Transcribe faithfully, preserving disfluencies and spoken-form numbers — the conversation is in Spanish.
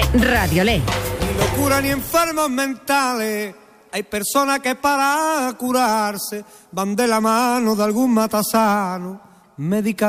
Radiolé. Ni locura ni enfermos mentales. Hay personas que para curarse van de la mano de algún matasano. Medica